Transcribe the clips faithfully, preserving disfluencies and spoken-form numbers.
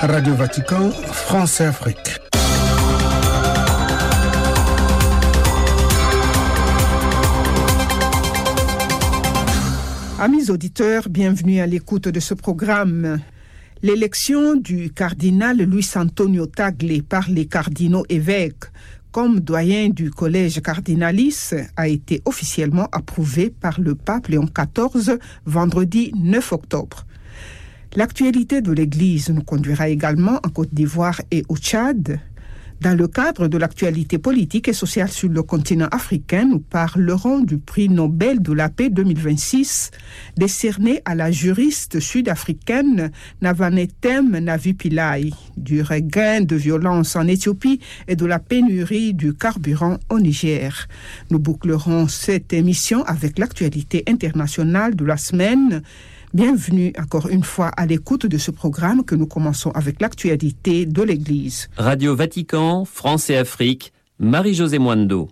Radio Vatican, France et Afrique. Amis auditeurs, bienvenue à l'écoute de ce programme. L'élection du cardinal Luis Antonio Tagle par les cardinaux évêques comme doyen du collège cardinalice a été officiellement approuvée par le pape Léon quatorze vendredi neuf octobre. L'actualité de l'Église nous conduira également en Côte d'Ivoire et au Tchad. Dans le cadre de l'actualité politique et sociale sur le continent africain, nous parlerons du prix Nobel de la paix deux mille vingt-six décerné à la juriste sud-africaine Navanetem Navi-Pillay, du regain de violence en Éthiopie et de la pénurie du carburant au Niger. Nous bouclerons cette émission avec l'actualité internationale de la semaine. Bienvenue encore une fois à l'écoute de ce programme que nous commençons avec l'actualité de l'Église. Radio Vatican, France et Afrique, Marie-Josée Mwando.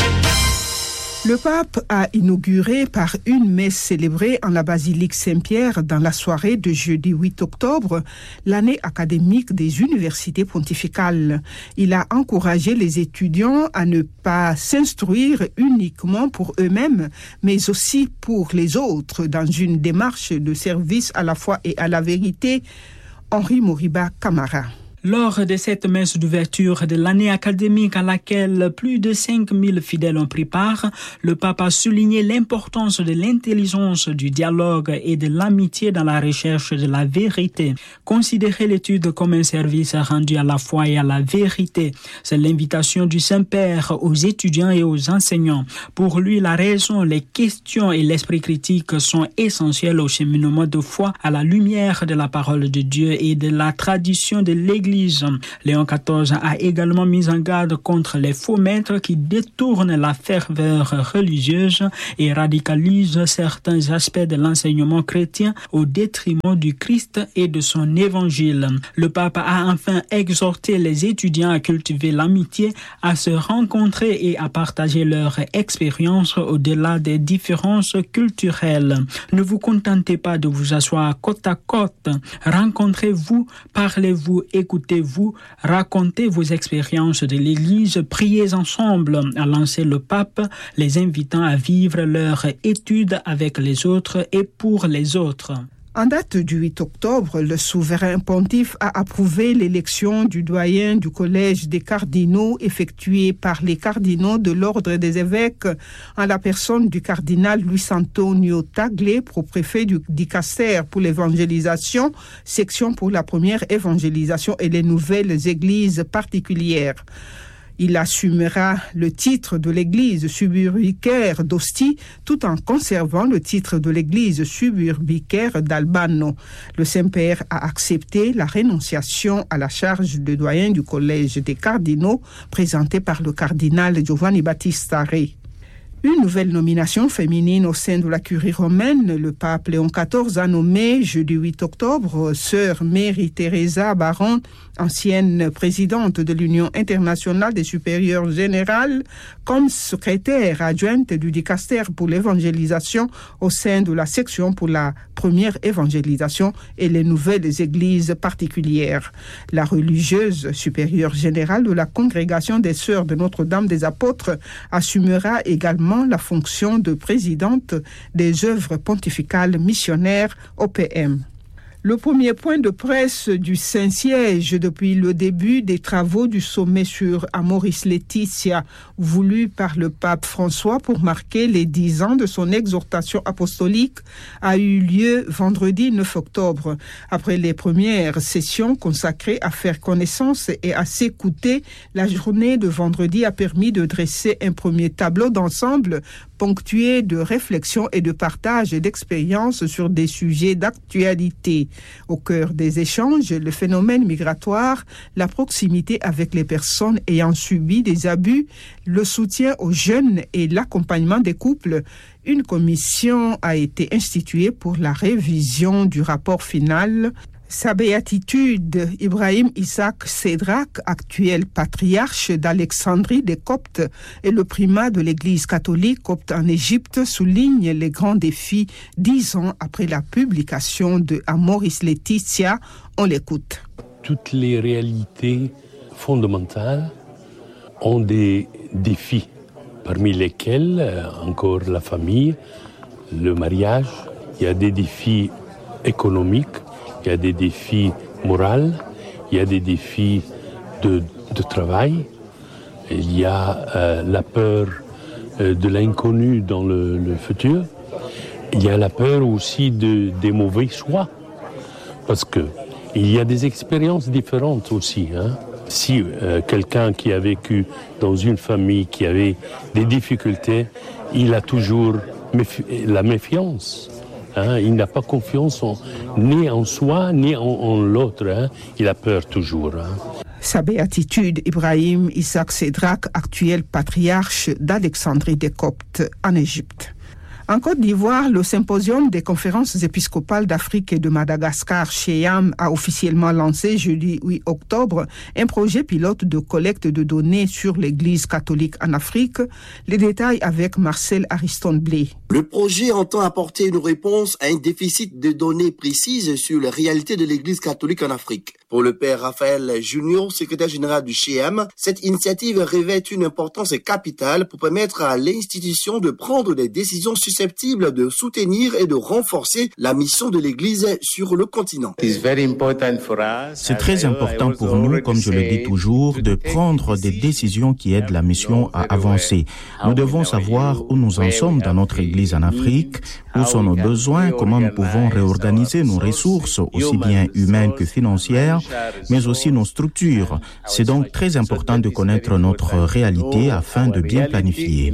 Le pape a inauguré par une messe célébrée en la basilique Saint-Pierre dans la soirée de jeudi huit octobre l'année académique des universités pontificales. Il a encouragé les étudiants à ne pas s'instruire uniquement pour eux-mêmes, mais aussi pour les autres dans une démarche de service à la foi et à la vérité. Henri Moriba Camara. Lors de cette messe d'ouverture de l'année académique à laquelle plus de cinq mille fidèles ont pris part, le pape a souligné l'importance de l'intelligence, du dialogue et de l'amitié dans la recherche de la vérité. Considérer l'étude comme un service rendu à la foi et à la vérité, c'est l'invitation du Saint-Père aux étudiants et aux enseignants. Pour lui, la raison, les questions et l'esprit critique sont essentiels au cheminement de foi à la lumière de la parole de Dieu et de la tradition de l'Église. Léon quatorze a également mis en garde contre les faux maîtres qui détournent la ferveur religieuse et radicalisent certains aspects de l'enseignement chrétien au détriment du Christ et de son évangile. Le pape a enfin exhorté les étudiants à cultiver l'amitié, à se rencontrer et à partager leur expérience au-delà des différences culturelles. Ne vous contentez pas de vous asseoir côte à côte. Rencontrez-vous, parlez-vous, écoutez vous, racontez vos expériences de l'Église, priez ensemble, a lancé le pape, les invitant à vivre leur étude avec les autres et pour les autres. En date du huit octobre, le souverain pontife a approuvé l'élection du doyen du collège des cardinaux effectuée par les cardinaux de l'ordre des évêques en la personne du cardinal Luis Antonio Tagle, pro-préfet du dicaster pour l'évangélisation, section pour la première évangélisation et les nouvelles églises particulières. Il assumera le titre de l'église suburbicaire d'Ostie tout en conservant le titre de l'église suburbicaire d'Albano. Le Saint-Père a accepté la rénonciation à la charge de doyen du collège des cardinaux présentée par le cardinal Giovanni Battista Re. Une nouvelle nomination féminine au sein de la curie romaine, le pape Léon quatorze a nommé jeudi huit octobre sœur Mary Teresa Baron, ancienne présidente de l'Union internationale des supérieurs générales, comme secrétaire adjointe du dicaster pour l'évangélisation au sein de la section pour la première évangélisation et les nouvelles églises particulières. La religieuse supérieure générale de la congrégation des sœurs de Notre-Dame des Apôtres assumera également la fonction de présidente des œuvres pontificales missionnaires O P M. Le premier point de presse du Saint-Siège depuis le début des travaux du sommet sur Amoris Laetitia, voulu par le pape François pour marquer les dix ans de son exhortation apostolique, a eu lieu vendredi neuf octobre. Après les premières sessions consacrées à faire connaissance et à s'écouter, la journée de vendredi a permis de dresser un premier tableau d'ensemble ponctué de réflexions et de partage d'expériences sur des sujets d'actualité. Au cœur des échanges, le phénomène migratoire, la proximité avec les personnes ayant subi des abus, le soutien aux jeunes et l'accompagnement des couples. Une commission a été instituée pour la révision du rapport final. Sa béatitude, Ibrahim Isaac Sedrak, actuel patriarche d'Alexandrie des Coptes et le primat de l'Église catholique copte en Égypte, souligne les grands défis dix ans après la publication de Amoris Laetitia. On l'écoute. toutes les réalités fondamentales ont des défis, parmi lesquels euh, encore la famille, le mariage. Il y a des défis économiques, il y a des défis moraux, il y a des défis de, de travail, il y a euh, la peur euh, de l'inconnu dans le, le futur, il y a la peur aussi de, des mauvais choix, parce que il y a des expériences différentes aussi. Hein. Si euh, quelqu'un qui a vécu dans une famille qui avait des difficultés, il a toujours méfi- la méfiance. Hein. Il n'a pas confiance en, ni en soi, ni en, en l'autre. Hein. Il a peur toujours. Hein. Sa béatitude, Ibrahim Isaac Sedrak, actuel patriarche d'Alexandrie des Coptes en Égypte. En Côte d'Ivoire, le symposium des conférences épiscopales d'Afrique et de Madagascar, Cheyam, a officiellement lancé jeudi huit octobre un projet pilote de collecte de données sur l'Église catholique en Afrique. Les détails avec Marcel Ariston-Blé. Le projet entend apporter une réponse à un déficit de données précises sur les réalités de l'Église catholique en Afrique. Pour le père Raphaël Junior, secrétaire général du Cheyam, cette initiative revêt une importance capitale pour permettre à l'institution de prendre des décisions susceptibles de soutenir et de renforcer la mission de l'Église sur le continent. C'est très important pour nous, comme je le dis toujours, de prendre des décisions qui aident la mission à avancer. Nous devons savoir où nous en sommes dans notre Église en Afrique, où sont nos besoins, comment nous pouvons réorganiser nos ressources, aussi bien humaines que financières, mais aussi nos structures. C'est donc très important de connaître notre réalité afin de bien planifier.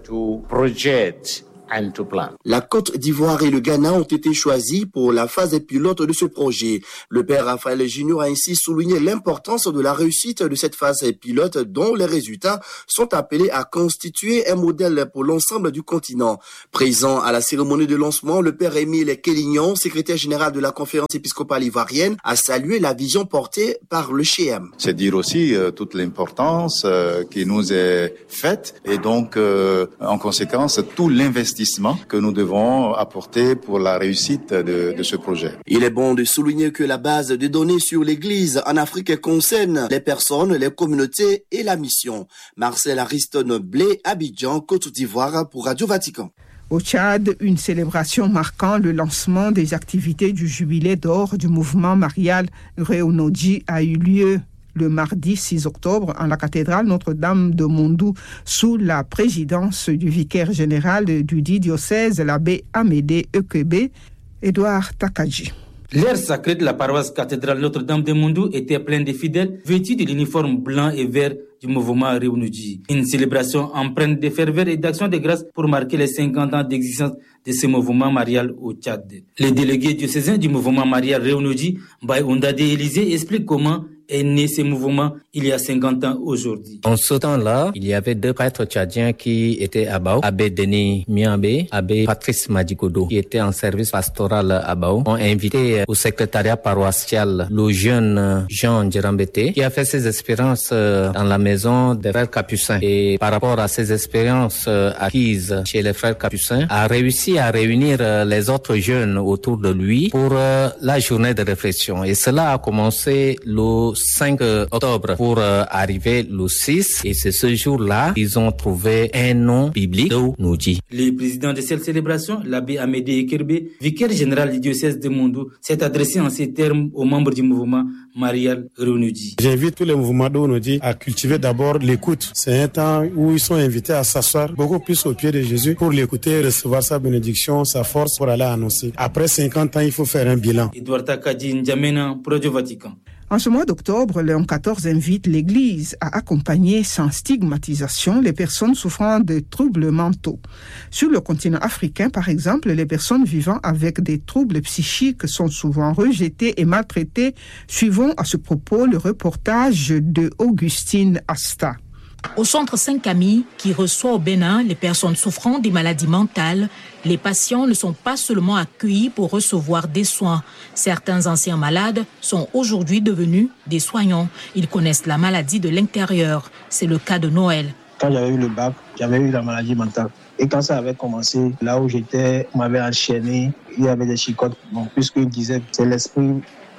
La Côte d'Ivoire et le Ghana ont été choisis pour la phase pilote de ce projet. Le père Raphaël Junior a ainsi souligné l'importance de la réussite de cette phase pilote dont les résultats sont appelés à constituer un modèle pour l'ensemble du continent. Présent à la cérémonie de lancement, le père Émile Kélignon, secrétaire général de la conférence épiscopale ivoirienne, a salué la vision portée par le Cheyam. C'est dire aussi euh, toute l'importance euh, qui nous est faite et donc euh, en conséquence tout l'investissement que nous devons apporter pour la réussite de, de ce projet. Il est bon de souligner que la base de données sur l'Église en Afrique concerne les personnes, les communautés et la mission. Marcel Ariston-Blé, Abidjan, Côte d'Ivoire pour Radio Vatican. Au Tchad, une célébration marquant le lancement des activités du jubilé d'or du mouvement marial Réunodji a eu lieu le mardi six octobre en la cathédrale Notre-Dame de Mondou sous la présidence du vicaire général du dit diocèse, l'abbé Amédée Ekebe, Édouard Takadji. L'air sacré de la paroisse cathédrale Notre-Dame de Mondou était plein de fidèles vêtus de l'uniforme blanc et vert du mouvement Réunodji. Une célébration empreinte de ferveur et d'action de grâce pour marquer les cinquante ans d'existence de ce mouvement marial au Tchad. Les délégués diocésains du mouvement marial Réunodji, Baye Ondade Élysée, expliquent comment est né ce mouvement il y a cinquante ans aujourd'hui. En ce temps-là, il y avait deux prêtres tchadiens qui étaient à Bao, abbé Denis Miambé, abbé Patrice Madikodo, qui étaient en service pastoral à Bao, ont invité au secrétariat paroissial le jeune Jean Djerambete, qui a fait ses expériences dans la maison des frères capucins. Et par rapport à ces expériences acquises chez les frères capucins, a réussi à réunir les autres jeunes autour de lui pour la journée de réflexion. Et cela a commencé le cinq octobre pour euh, arriver le six, et c'est ce jour-là qu'ils ont trouvé un nom biblique, Réunodji. Le président de cette célébration, l'abbé Amédée Ekebe, vicaire général du diocèse de Mondou, s'est adressé en ces termes aux membres du mouvement marial Réunodji. J'invite tous les mouvements d'Réunodji à cultiver d'abord l'écoute. C'est un temps où ils sont invités à s'asseoir beaucoup plus au pied de Jésus pour l'écouter, recevoir sa bénédiction, sa force pour aller annoncer. Après cinquante ans, il faut faire un bilan. Édouard Takadji, N'Djamena, pour Radio Vatican. En ce mois d'octobre, Léon quatorze invite l'Église à accompagner sans stigmatisation les personnes souffrant de troubles mentaux. Sur le continent africain, par exemple, les personnes vivant avec des troubles psychiques sont souvent rejetées et maltraitées. Suivons à ce propos le reportage de Augustine Asta. Au centre Saint-Camille, qui reçoit au Bénin les personnes souffrant des maladies mentales, les patients ne sont pas seulement accueillis pour recevoir des soins. Certains anciens malades sont aujourd'hui devenus des soignants. Ils connaissent la maladie de l'intérieur. C'est le cas de Noël. Quand j'avais eu le bac, j'avais eu la maladie mentale. Et quand ça avait commencé, là où j'étais, on m'avait enchaîné, il y avait des chicottes. Bon, puisqu'ils disaient que c'est l'esprit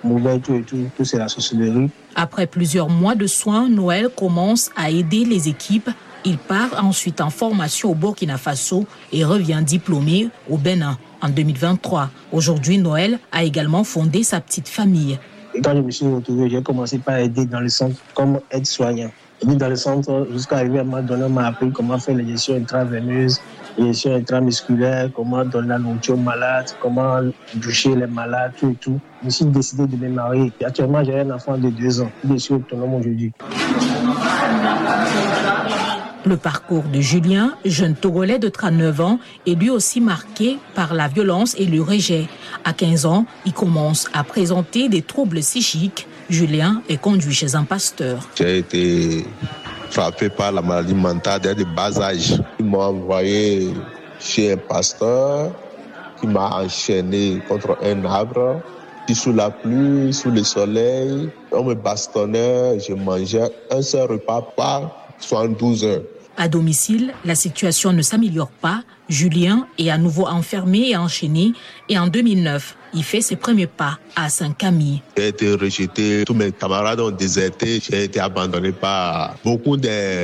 mauvais, tout et tout, tout c'est la sorcellerie. Après plusieurs mois de soins, Noël commence à aider les équipes. Il part ensuite en formation au Burkina Faso et revient diplômé au Bénin en deux mille vingt-trois. Aujourd'hui, Noël a également fondé sa petite famille. Et quand je me suis retrouvé, j'ai commencé par aider dans le centre comme aide-soignant. Dans le centre, jusqu'à arriver à un moment donné, on m'a appris comment faire les gestions intraveineuses, les gestions intramusculaires, comment donner la nourriture aux malades, comment doucher les malades, tout et tout. Je me suis décidé de me marier. Et actuellement, j'ai un enfant de deux ans. Je suis autonome aujourd'hui. Le parcours de Julien, jeune Togolais de trente-neuf ans, est lui aussi marqué par la violence et le rejet. À quinze ans, il commence à présenter des troubles psychiques. Julien est conduit chez un pasteur. J'ai été frappé par la maladie mentale dès le bas âge. Ils m'ont envoyé chez un pasteur qui m'a enchaîné contre un arbre. Sous la pluie, sous le soleil, on me bastonnait, je mangeais un seul repas par soixante-douze heures. À domicile, la situation ne s'améliore pas. Julien est à nouveau enfermé et enchaîné. Et en deux mille neuf, il fait ses premiers pas à Saint-Camille. J'ai été rejeté, tous mes camarades ont déserté. J'ai été abandonné par beaucoup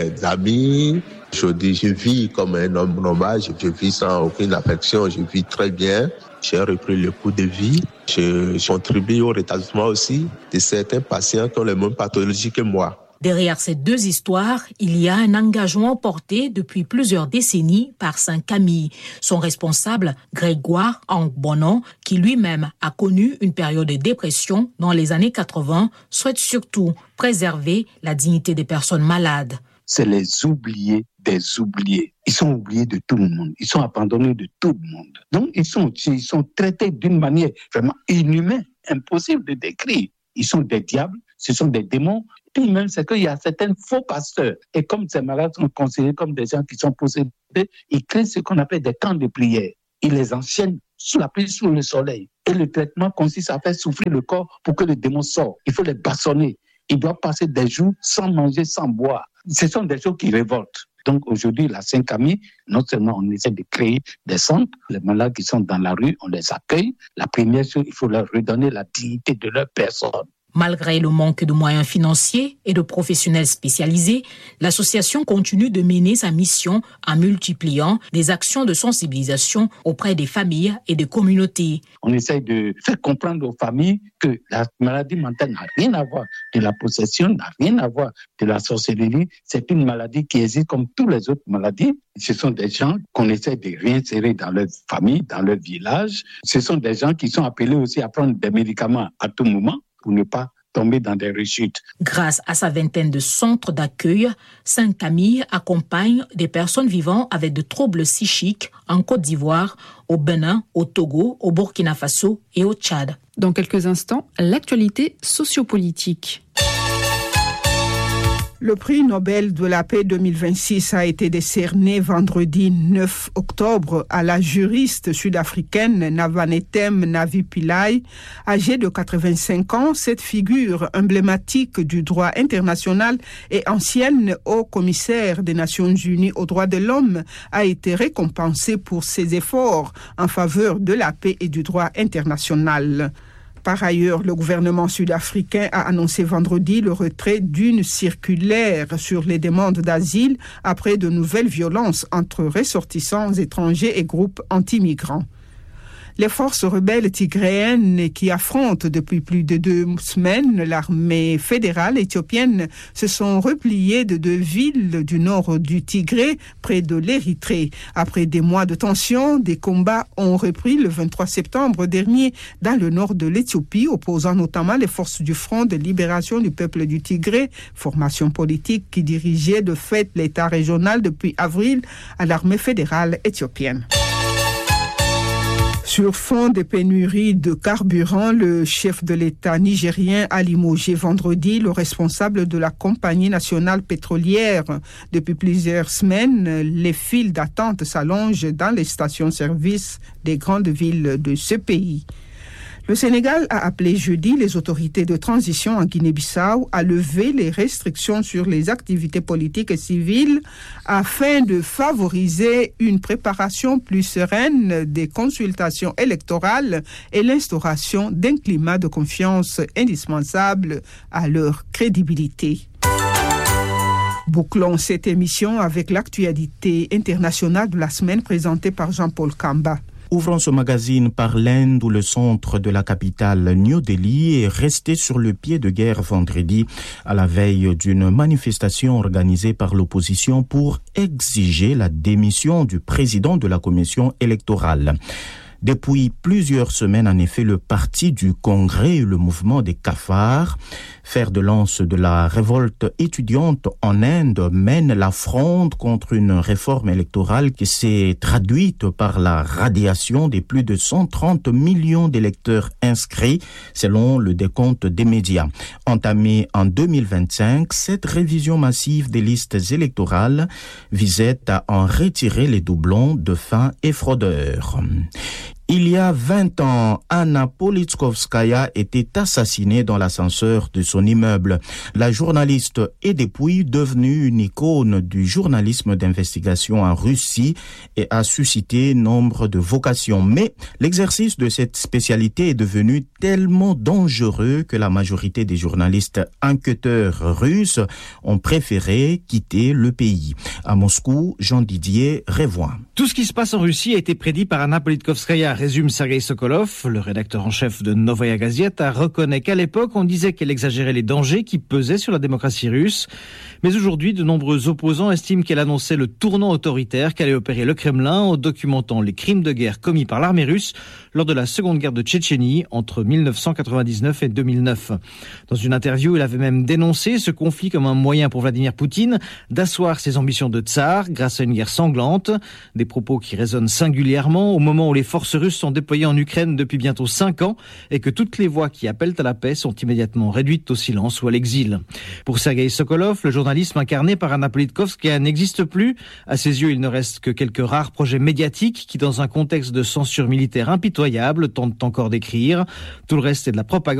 d'amis. Je dis, je vis comme un homme normal, je vis sans aucune affection, je vis très bien. J'ai repris le cours de vie. Je contribue au rétablissement aussi de certains patients qui ont les mêmes pathologies que moi. Derrière ces deux histoires, il y a un engagement porté depuis plusieurs décennies par Saint-Camille. Son responsable, Grégoire Angbonon, qui lui-même a connu une période de dépression dans les années quatre-vingts, souhaite surtout préserver la dignité des personnes malades. C'est les oubliés des oubliés. Ils sont oubliés de tout le monde. Ils sont abandonnés de tout le monde. Donc, ils sont, ils sont traités d'une manière vraiment inhumaine, impossible de décrire. Ils sont des diables, ce sont des démons. Puis même, c'est qu'il y a certains faux pasteurs. Et comme ces malades sont considérés comme des gens qui sont possédés, ils créent ce qu'on appelle des camps de prière. Ils les enchaînent sous la pluie, sous le soleil. Et le traitement consiste à faire souffrir le corps pour que le démon sorte. Il faut les bâtonner. Ils doivent passer des jours sans manger, sans boire. Ce sont des choses qui révoltent. Donc aujourd'hui, la Saint-Camille, non seulement on essaie de créer des centres, les malades qui sont dans la rue, on les accueille. La première chose, il faut leur redonner la dignité de leur personne. Malgré le manque de moyens financiers et de professionnels spécialisés, l'association continue de mener sa mission en multipliant des actions de sensibilisation auprès des familles et des communautés. On essaie de faire comprendre aux familles que la maladie mentale n'a rien à voir de la possession, n'a rien à voir de la sorcellerie. C'est une maladie qui existe comme toutes les autres maladies. Ce sont des gens qu'on essaie de réinsérer dans leur famille, dans leur village. Ce sont des gens qui sont appelés aussi à prendre des médicaments à tout moment pour ne pas tomber dans des rechutes. Grâce à sa vingtaine de centres d'accueil, Saint-Camille accompagne des personnes vivant avec de troubles psychiques en Côte d'Ivoire, au Bénin, au Togo, au Burkina Faso et au Tchad. Dans quelques instants, l'actualité sociopolitique. Le prix Nobel de la paix deux mille vingt-six a été décerné vendredi neuf octobre à la juriste sud-africaine Navanetem Navi-Pillay. Âgée de quatre-vingt-cinq ans, cette figure emblématique du droit international et ancienne haut-commissaire des Nations Unies aux droits de l'homme a été récompensée pour ses efforts en faveur de la paix et du droit international. Par ailleurs, le gouvernement sud-africain a annoncé vendredi le retrait d'une circulaire sur les demandes d'asile après de nouvelles violences entre ressortissants étrangers et groupes anti-migrants. Les forces rebelles tigréennes qui affrontent depuis plus de deux semaines l'armée fédérale éthiopienne se sont repliées de deux villes du nord du Tigré, près de l'Érythrée. Après des mois de tension, des combats ont repris le vingt-trois septembre dernier dans le nord de l'Éthiopie, opposant notamment les forces du Front de libération du peuple du Tigré, formation politique qui dirigeait de fait l'État régional depuis avril, à l'armée fédérale éthiopienne. Sur fond de pénurie de carburant, le chef de l'État nigérien a limogé vendredi le responsable de la compagnie nationale pétrolière. Depuis plusieurs semaines, les files d'attente s'allongent dans les stations-service des grandes villes de ce pays. Le Sénégal a appelé jeudi les autorités de transition en Guinée-Bissau à lever les restrictions sur les activités politiques et civiles afin de favoriser une préparation plus sereine des consultations électorales et l'instauration d'un climat de confiance indispensable à leur crédibilité. Bouclons cette émission avec l'actualité internationale de la semaine présentée par Jean-Paul Kamba. Ouvrons ce magazine par l'Inde où le centre de la capitale New Delhi est resté sur le pied de guerre vendredi à la veille d'une manifestation organisée par l'opposition pour exiger la démission du président de la commission électorale. Depuis plusieurs semaines, en effet, le parti du Congrès et le mouvement des cafards, fer de lance de la révolte étudiante en Inde, mènent la fronde contre une réforme électorale qui s'est traduite par la radiation des plus de cent trente millions d'électeurs inscrits, selon le décompte des médias. Entamée en deux mille vingt-cinq, cette révision massive des listes électorales visait à en retirer les doublons de fins et fraudeurs. Il y a vingt ans, Anna Politkovskaya était assassinée dans l'ascenseur de son immeuble. La journaliste est depuis devenue une icône du journalisme d'investigation en Russie et a suscité nombre de vocations. Mais l'exercice de cette spécialité est devenu tellement dangereux que la majorité des journalistes enquêteurs russes ont préféré quitter le pays. À Moscou, Jean-Didier Révoin. Tout ce qui se passe en Russie a été prédit par Anna Politkovskaya, résume Sergei Sokolov. Le rédacteur en chef de Novaya Gazeta reconnaît qu'à l'époque, on disait qu'elle exagérait les dangers qui pesaient sur la démocratie russe. Mais aujourd'hui, de nombreux opposants estiment qu'elle annonçait le tournant autoritaire qu'allait opérer le Kremlin en documentant les crimes de guerre commis par l'armée russe lors de la seconde guerre de Tchétchénie entre mille neuf cent quatre-vingt-dix-neuf et deux mille neuf. Dans une interview, il avait même dénoncé ce conflit comme un moyen pour Vladimir Poutine d'asseoir ses ambitions de tsar grâce à une guerre sanglante. Des propos qui résonnent singulièrement au moment où les forces russes sont déployées en Ukraine depuis bientôt cinq ans et que toutes les voix qui appellent à la paix sont immédiatement réduites au silence ou à l'exil. Pour Sergei Sokolov, le journalisme incarné par Anna Politkovskaya n'existe plus. À ses yeux, il ne reste que quelques rares projets médiatiques qui, dans un contexte de censure militaire impitoyable, tentent encore d'écrire. Tout le reste est de la propagande